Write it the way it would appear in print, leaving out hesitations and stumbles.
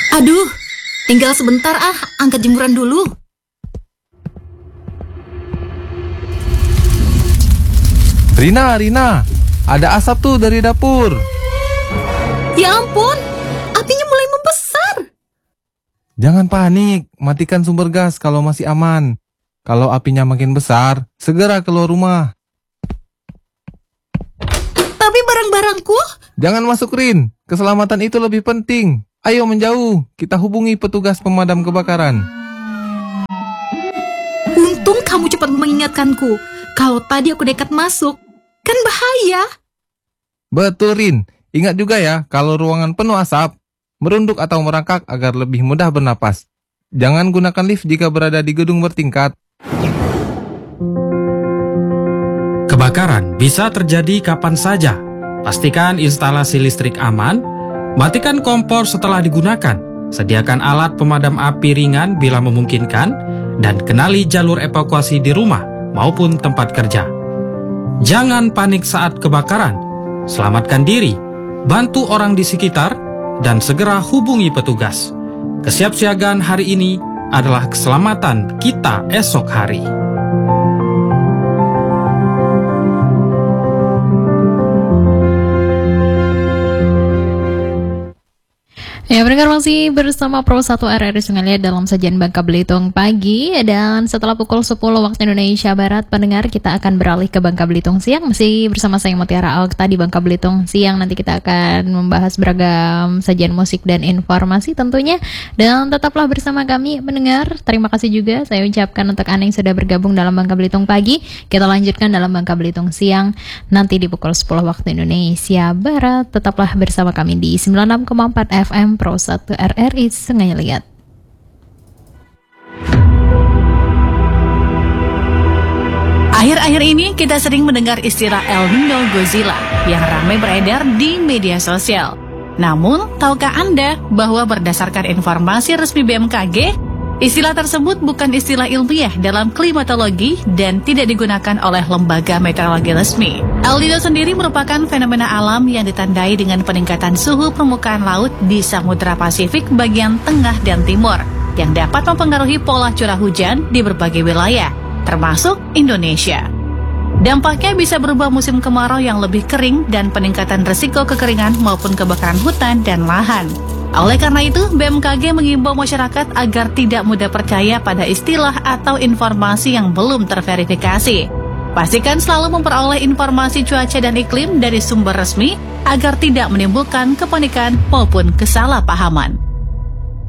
Aduh, tinggal sebentar angkat jemuran dulu. Rina, ada asap tuh dari dapur. Ya ampun, apinya mulai membesar. Jangan panik, matikan sumber gas kalau masih aman. Kalau apinya makin besar, segera keluar rumah. Tapi barang-barangku? Jangan masuk, Rin. Keselamatan itu lebih penting. Ayo menjauh, kita hubungi petugas pemadam kebakaran. Untung kamu cepat mengingatkanku. Kalau tadi aku nekat masuk, kan bahaya. Betul, Rin. Ingat juga ya, kalau ruangan penuh asap, merunduk atau merangkak agar lebih mudah bernapas. Jangan gunakan lift jika berada di gedung bertingkat. Kebakaran bisa terjadi kapan saja. Pastikan instalasi listrik aman, matikan kompor setelah digunakan, sediakan alat pemadam api ringan bila memungkinkan, dan kenali jalur evakuasi di rumah maupun tempat kerja. Jangan panik saat kebakaran, selamatkan diri, bantu orang di sekitar, dan segera hubungi petugas. Kesiapsiagaan hari ini adalah keselamatan kita esok hari. Ya, pendengar masih bersama Pro 1 RRI Sungai Liat dalam sajian Bangka Belitung pagi. Dan setelah pukul 10 waktu Indonesia Barat, pendengar, kita akan beralih ke Bangka Belitung siang. Masih bersama saya Mutiara Alkta di Bangka Belitung siang. Nanti kita akan membahas beragam sajian musik dan informasi tentunya. Dan tetaplah bersama kami, pendengar. Terima kasih juga saya ucapkan untuk Anda yang sudah bergabung dalam Bangka Belitung pagi. Kita lanjutkan dalam Bangka Belitung siang nanti di pukul 10 waktu Indonesia Barat. Tetaplah bersama kami di 96,4 FM Pro 1 RRI Sungai Liat. Akhir-akhir ini kita sering mendengar istilah El Nino Godzilla yang ramai beredar di media sosial. Namun, tahukah Anda bahwa berdasarkan informasi resmi BMKG, istilah tersebut bukan istilah ilmiah dalam klimatologi dan tidak digunakan oleh lembaga meteorologi resmi. El Nino sendiri merupakan fenomena alam yang ditandai dengan peningkatan suhu permukaan laut di Samudra Pasifik bagian tengah dan timur, yang dapat mempengaruhi pola curah hujan di berbagai wilayah, termasuk Indonesia. Dampaknya bisa berubah musim kemarau yang lebih kering dan peningkatan risiko kekeringan maupun kebakaran hutan dan lahan. Oleh karena itu, BMKG mengimbau masyarakat agar tidak mudah percaya pada istilah atau informasi yang belum terverifikasi. Pastikan selalu memperoleh informasi cuaca dan iklim dari sumber resmi agar tidak menimbulkan kepanikan maupun kesalahpahaman.